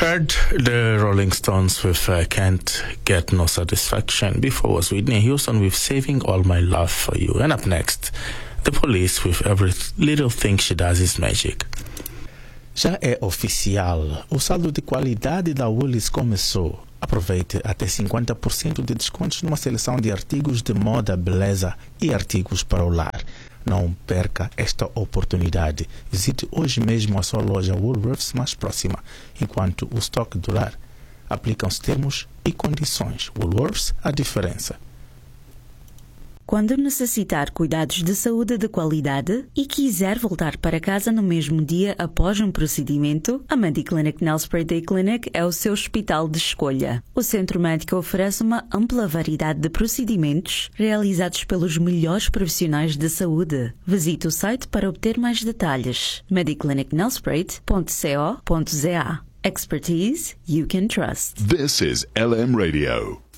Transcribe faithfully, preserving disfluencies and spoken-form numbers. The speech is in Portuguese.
Heard the Rolling Stones with uh, Can't Get No Satisfaction. Before was Whitney Houston with Saving All My Love For You. And up next, The Police with Every Little Thing She Does Is Magic. Já é oficial, o saldo de qualidade da Woolies começou. Aproveite até cinquenta por cento de descontos numa seleção de artigos de moda, beleza e artigos para o lar. Não perca esta oportunidade. Visite hoje mesmo a sua loja Woolworths mais próxima, enquanto o estoque durar. Aplicam-se termos e condições. Woolworths, a diferença. Quando necessitar cuidados de saúde de qualidade e quiser voltar para casa no mesmo dia após um procedimento, a Mediclinic Nelspruit Day Clinic é o seu hospital de escolha. O centro médico oferece uma ampla variedade de procedimentos realizados pelos melhores profissionais de saúde. Visite o site para obter mais detalhes. mediclinic nelspruit ponto co ponto za. Expertise you can trust. This is L M Radio.